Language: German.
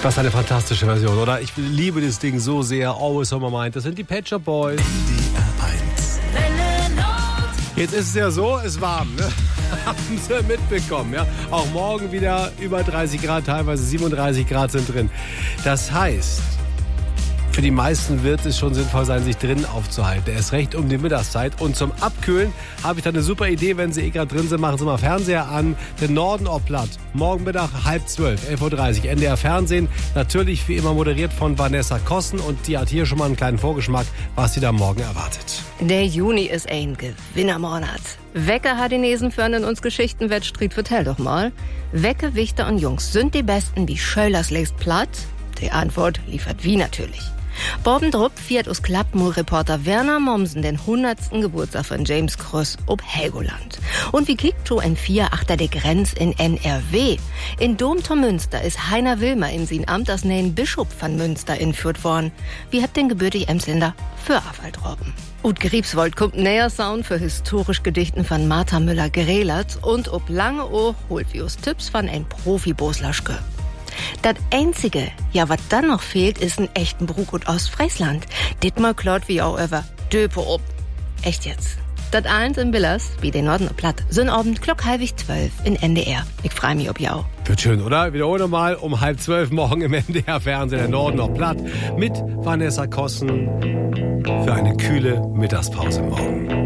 Was eine fantastische Version, oder? Ich liebe das Ding so sehr. Always on my mind. Das sind die Pet Shop Boys. Jetzt ist es ja so, es ist warm, ne? Haben Sie mitbekommen, ja? Auch morgen wieder über 30 Grad, teilweise 37 Grad sind drin. Das heißt, für die meisten wird es schon sinnvoll sein, sich drinnen aufzuhalten. Erst recht um die Mittagszeit. Und zum Abkühlen habe ich da eine super Idee, wenn Sie gerade drin sind, machen Sie mal Fernseher an. Den Norden ob platt. Morgen Mittag 11:30, 11:30 Uhr. NDR Fernsehen. Natürlich wie immer moderiert von Vanessa Kossen. Und die hat hier schon mal einen kleinen Vorgeschmack, was Sie da morgen erwartet. Der Juni ist ein Gewinnermonat. Wecker hat die Nesen für in uns Geschichtenwettstreit, vertell doch mal. Wecke, Wichter und Jungs sind die Besten wie Schöllers lest platt? Die Antwort liefert wie natürlich. Bobendrup feiert aus Klappmul-Reporter Werner Mommsen den 100. Geburtstag von James Kröss ob Helgoland. Und wie kickt to N4 achter der Grenz in NRW? In Domtor Münster ist Heiner Wilmer in sein Amt als neuen Bischof von Münster entführt worden. Wie habt den gebürtig Emsländer für Afwaldrobben? Ut Griebswold kommt näher Sound für historisch Gedichten von Martha Müller-Gerelert und ob lange Ohr holt wie us Tipps von ein Profi-Boslaschke. Das Einzige, ja, was dann noch fehlt, ist ein echten Brugut aus Friesland. Dittmal klaut wie auch über Döpe ob. Echt jetzt. Das eins in Billers, wie den Norden platt, sind Abend Glock 11:30 in NDR. Ich freu mich, ob ihr auch. Wird schön, oder? Wiederhole mal um 11:30 morgen im NDR Fernsehen, der Norden ob platt, mit Vanessa Kossen für eine kühle Mittagspause morgen.